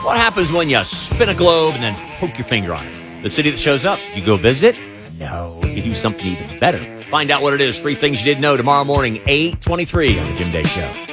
What happens when you spin a globe and then poke your finger on it? The city that shows up, you go visit it? No, you do something even better. Find out what it is. 3 things you didn't know tomorrow morning, 8:23 on The Jim Day Show.